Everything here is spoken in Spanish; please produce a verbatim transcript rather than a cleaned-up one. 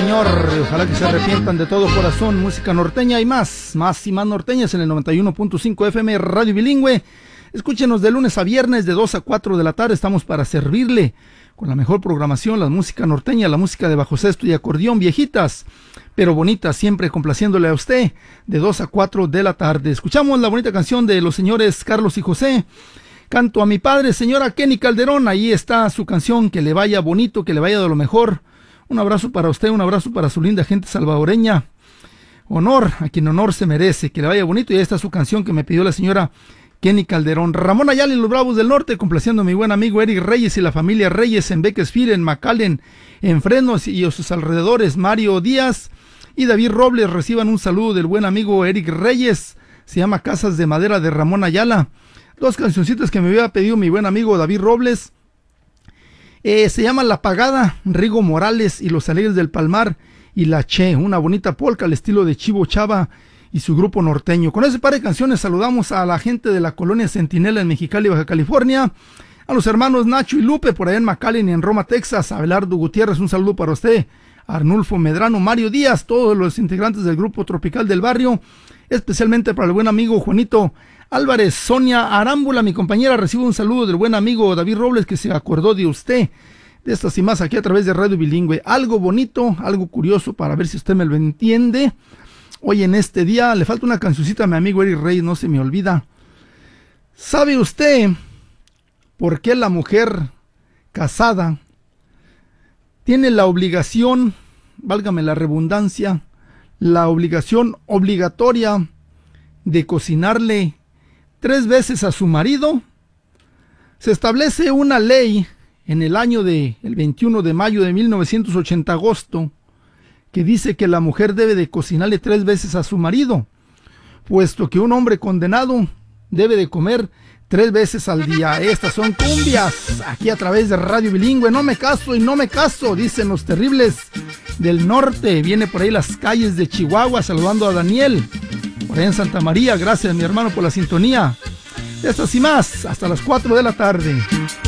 señor. Ojalá que se arrepientan de todo corazón. Música norteña y más, más y más norteñas en el noventa y uno punto cinco F M Radio Bilingüe. Escúchenos de lunes a viernes de dos a cuatro de la tarde. Estamos para servirle con la mejor programación, la música norteña, la música de bajo sexto y acordeón, viejitas, pero bonitas, siempre complaciéndole a usted de dos a cuatro de la tarde. Escuchamos la bonita canción de los señores Carlos y José. Canto a mi padre, señora Kenny Calderón. Ahí está su canción. Que le vaya bonito, que le vaya de lo mejor. Un abrazo para usted, un abrazo para su linda gente salvadoreña. Honor a quien honor se merece, que le vaya bonito. Y ahí está su canción que me pidió la señora Kenny Calderón. Ramón Ayala y los Bravos del Norte, complaciendo a mi buen amigo Eric Reyes y la familia Reyes en Bakersfield, en McAllen, en Fresnos y a sus alrededores. Mario Díaz y David Robles reciban un saludo del buen amigo Eric Reyes. Se llama Casas de Madera de Ramón Ayala. Dos cancioncitas que me había pedido mi buen amigo David Robles. Eh, se llama La Pagada, Rigo Morales y los Alegres del Palmar y La Che, una bonita polca al estilo de Chivo Chava y su grupo norteño. Con ese par de canciones saludamos a la gente de la colonia Centinela en Mexicali, Baja California, a los hermanos Nacho y Lupe por allá en McAllen y en Roma, Texas, a Abelardo Gutiérrez, un saludo para usted, Arnulfo Medrano, Mario Díaz, todos los integrantes del grupo Tropical del Barrio, especialmente para el buen amigo Juanito Álvarez, Sonia Arámbula, mi compañera, recibe un saludo del buen amigo David Robles que se acordó de usted, de estas y más aquí a través de Radio Bilingüe. Algo bonito, algo curioso para ver si usted me lo entiende. Hoy en este día le falta una cancioncita a mi amigo Eric Reyes, no se me olvida. ¿Sabe usted por qué la mujer casada tiene la obligación, válgame la redundancia, la obligación obligatoria de cocinarle tres veces a su marido? Se establece una ley en el año de el veintiuno de mayo de mil novecientos ochenta, agosto, que dice que la mujer debe de cocinarle tres veces a su marido, puesto que un hombre condenado debe de comer tres veces al día. Estas son cumbias, aquí a través de Radio Bilingüe. No me caso y no me caso, dicen los terribles del norte. Viene por ahí las calles de Chihuahua, saludando a Daniel por ahí en Santa María. Gracias mi hermano por la sintonía. Estas y más, hasta las cuatro de la tarde.